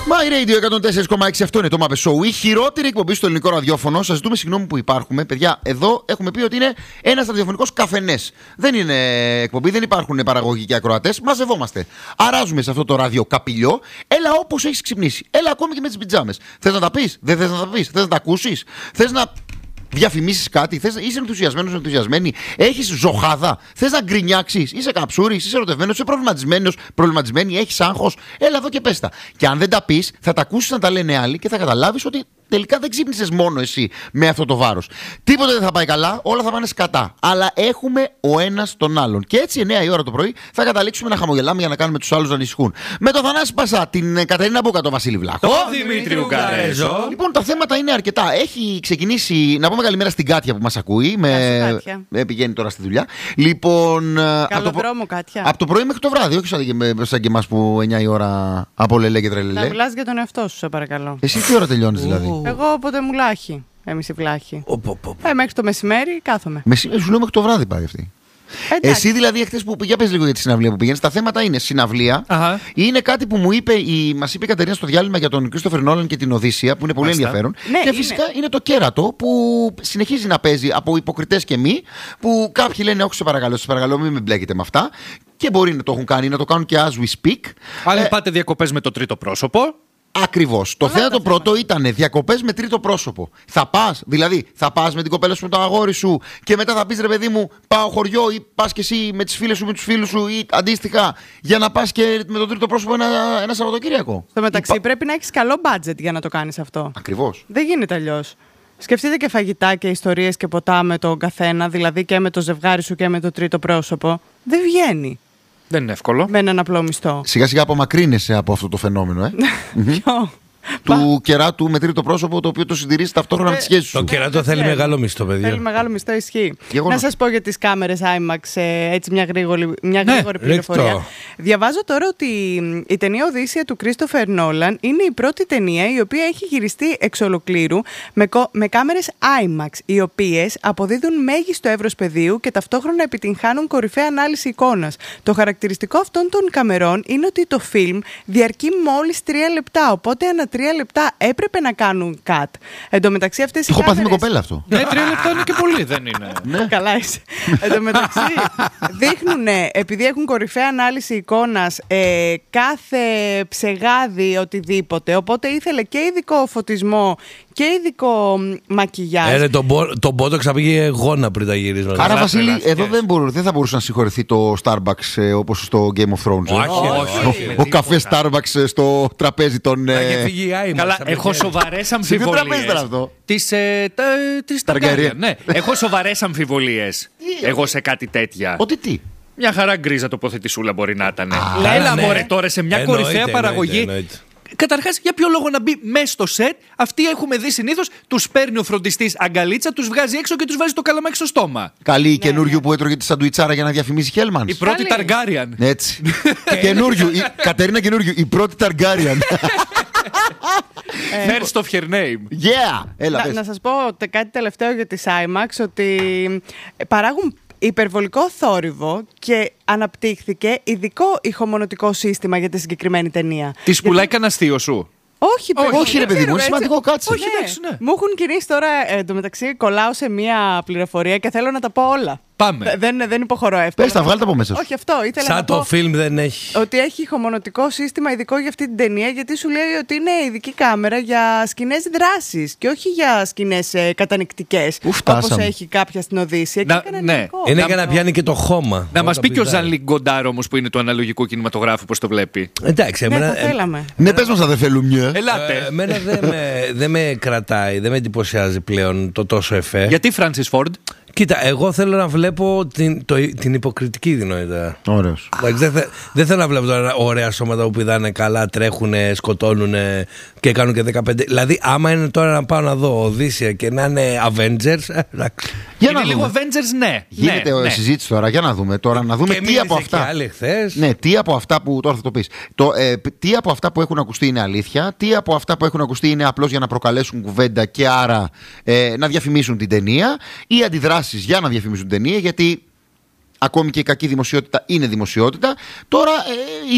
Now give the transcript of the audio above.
My Radio 104,6, αυτό είναι το Muppet Show. Η χειρότερη εκπομπή στο ελληνικό ραδιόφωνο. Σας ζητούμε συγγνώμη που υπάρχουμε. Παιδιά, εδώ έχουμε πει ότι είναι ένας ραδιοφωνικός καφενές. Δεν είναι εκπομπή, δεν υπάρχουν παραγωγοί και ακροατές. Μαζευόμαστε. Αράζουμε σε αυτό το ραδιοκαπηλιό. Έλα όπως έχεις ξυπνήσει. Έλα ακόμη και με τις πιτζάμες. Θες να τα πεις, δεν θες να τα πεις, θες να τα ακούσεις, θες να διαφημίσεις κάτι, είσαι ενθουσιασμένος, ενθουσιασμένη, έχεις ζωχάδα, θες να γκρινιάξεις, είσαι καψούρης, είσαι ερωτευμένος, είσαι προβληματισμένη, έχεις άγχος. Έλα εδώ και πες τα. Και αν δεν τα πεις, θα τα ακούσεις να τα λένε άλλοι και θα καταλάβεις ότι τελικά δεν ξύπνησες μόνο εσύ με αυτό το βάρος. Τίποτα δεν θα πάει καλά, όλα θα πάνε σκατά. Αλλά έχουμε ο ένας τον άλλον. Και έτσι 9 η ώρα το πρωί θα καταλήξουμε να χαμογελάμε για να κάνουμε τους άλλους να ανησυχούν. Με τον Θανάση Πασά, την Κατερίνα Μπούκα, τον Βασίλη Βλάχο, τον Δημήτρη Ουγκαρέζο. Λοιπόν, τα θέματα είναι αρκετά. Έχει ξεκινήσει. Να πούμε καλημέρα στην Κάτια που μας ακούει. Πηγαίνει τώρα στη δουλειά. Λοιπόν. Καλό δρόμο, Κάτια. Από το πρωί μέχρι το βράδυ, όχι σαν και εμάς που 9 η ώρα από λελέ και τρελελέ. Να μιλάς για τον εαυτό σου, σε παρακαλώ. Εσύ τι ώρα τελειώνεις δηλαδή? Εγώ όποτε μου λάχει. Εμείς οι βλάχοι. Μέχρι το μεσημέρι κάθομαι. Σου λέω μέχρι το βράδυ πάει αυτή. Εσύ δηλαδή εχθές που για πες λίγο για τη συναυλία που πηγαίνεις. Τα θέματα είναι συναυλία. Είναι κάτι που μας είπε η Κατερίνα στο διάλειμμα για τον Κρίστοφερ Νόλαν και την Οδύσσεια, που είναι πολύ ενδιαφέρον. Ναι, και φυσικά είναι το κέρατο που συνεχίζει να παίζει από υποκριτές και μη. Που κάποιοι λένε όχι, σε παρακαλώ, μην με μπλέκετε με αυτά. Και μπορεί να το έχουν κάνει, να το κάνουν και as we speak. Άλλοι πάτε διακοπές με το τρίτο πρόσωπο. Ακριβώς. Το θέατρο πρώτο ήταν διακοπές με τρίτο πρόσωπο. Θα πας με την κοπέλα σου, με το αγόρι σου και μετά θα πεις ρε παιδί μου, πάω χωριό ή πας και εσύ με τις φίλες σου, με τους φίλους σου ή αντίστοιχα για να πας και με το τρίτο πρόσωπο ένα Σαββατοκύριακο. Στο μεταξύ πρέπει να έχεις καλό budget για να το κάνεις αυτό. Ακριβώς. Δεν γίνεται αλλιώς. Σκεφτείτε και φαγητά και ιστορίες και ποτά με τον καθένα, δηλαδή και με το ζευγάρι σου και με το τρίτο πρόσωπο. Δεν βγαίνει. Δεν είναι εύκολο. Με έναν απλό μισθό. Σιγά σιγά απομακρύνεσαι από αυτό το φαινόμενο, Ποιο? Του κεράτου με τρίτο πρόσωπο, το οποίο το συντηρείς ταυτόχρονα με τις σχέσεις σου. Το κεράτο θέλει μεγάλο μισθό, παιδιά. Θέλει μεγάλο μισθό, ισχύει. Να σας πω για τις κάμερες IMAX, έτσι μια γρήγορη πληροφορία. Διαβάζω τώρα ότι η ταινία Οδύσσεια του Κρίστοφερ Νόλαν είναι η πρώτη ταινία η οποία έχει γυριστεί εξ ολοκλήρου με κάμερες IMAX, οι οποίες αποδίδουν μέγιστο εύρος πεδίου και ταυτόχρονα επιτυγχάνουν κορυφαία ανάλυση εικόνας. Το χαρακτηριστικό αυτών των καμερών είναι ότι το φιλμ διαρκεί μόλις 3 λεπτά, οπότε ανά 3 λεπτά έπρεπε να κάνουν cut. Εν τω μεταξύ αυτές οι κάμερες... Έχω πάθει με κοπέλα αυτό. Ναι, 3 λεπτά είναι και πολύ, δεν είναι. Ναι. Καλά είσαι. Εν τω μεταξύ δείχνουν, επειδή έχουν κορυφαία ανάλυση εικόνας, κάθε ψεγάδι, οτιδήποτε. Οπότε ήθελε και ειδικό φωτισμό και ειδικό μακιγιάζ. Τον Botox πήγε γόνα πριν τα γυρίσματα. Άρα, Βασίλη, εδώ δεν θα μπορούσε να συγχωρεθεί το Starbucks όπως στο Game of Thrones. Όχι. Ο καφέ Starbucks στο τραπέζι των. Καλά, έχω σοβαρές αμφιβολίες. Της Ταργκάριεν. Ναι, έχω σοβαρές αμφιβολίες. Εγώ σε κάτι τέτοια. Ότι τι? Μια χαρά γκρίζα τοποθετησούλα μπορεί να ήταν. Έλα μωρέ τώρα σε μια κορυφαία παραγωγή. Καταρχάς, για ποιο λόγο να μπει μέσα στο σετ? Αυτοί έχουμε δει συνήθως, τους παίρνει ο φροντιστής αγκαλίτσα, τους βγάζει έξω και τους βάζει το καλαμάκι στο στόμα. Καλή η καινούριου που έτρωγε τη σαντουιτσάρα για να διαφημίσει Χέλμανς. Η πρώτη Ταργκάριεν. Έτσι. Καινούριου. Κατερίνα καινούριου. Η πρώτη Ταργκάριεν. First of her name. Yeah! Να σας πω κάτι τελευταίο για τις IMAX, ότι παράγουν υπερβολικό θόρυβο και αναπτύχθηκε ειδικό ηχομονωτικό σύστημα για τη συγκεκριμένη ταινία. Της πουλάει κανένα αστείο σου? Όχι, ρε παιδί μου, είναι σημαντικό, κάτσε. Όχι, ναι. Μου έχουν κινήσει τώρα, εντωμεταξύ κολλάω σε μία πληροφορία και θέλω να τα πω όλα. Πάμε. Δεν υποχωρώ εύκολα. Πες τα, βγάλτε από μέσα σου. Όχι, αυτό ήθελα σαν να το πω. φιλμ δεν έχει. Ότι έχει ηχομονωτικό σύστημα ειδικό για αυτή την ταινία, γιατί σου λέει ότι είναι ειδική κάμερα για σκηνές δράσης και όχι για σκηνές κατανυκτικές. Όπως έχει κάποια στην Οδύσσεια. Είναι για να πιάνει και το χώμα. Να μας πει και ο Ζαν-Λουκ Γκοντάρ όμως, που είναι του αναλογικού κινηματογράφου, πώς το βλέπει. Εντάξει, εμένα. Θέλαμε. Ναι, πες μας, αδερφέ Λουμιέ. Ελάτε. Εμένα δεν με κρατάει, δεν με εντυπωσιάζει πλέον το τόσο εφέ. Γιατί Francis Ford? Κοίτα, εγώ θέλω να βλέπω την υποκριτική δυνατότητα. Ωραίος. Δεν θέλω να βλέπω τώρα ωραία σώματα που πηδάνε καλά, τρέχουν, σκοτώνουν και κάνουν και 15. Δηλαδή, άμα είναι τώρα να πάω να δω Οδύσσεια και να είναι Avengers. Είναι λίγο Avengers, ναι. Γίνεται συζήτηση τώρα, για να δούμε. Τώρα να δούμε τι από αυτά. Ναι, τι από αυτά που. Τώρα θα το πεις. Τι από αυτά που έχουν ακουστεί είναι αλήθεια, τι από αυτά που έχουν ακουστεί είναι απλώς για να προκαλέσουν κουβέντα και άρα να διαφημίσουν την ταινία, ή αντιδράσεις για να διαφημίσουν την ταινία, γιατί ακόμη και η κακή δημοσιότητα είναι δημοσιότητα. Τώρα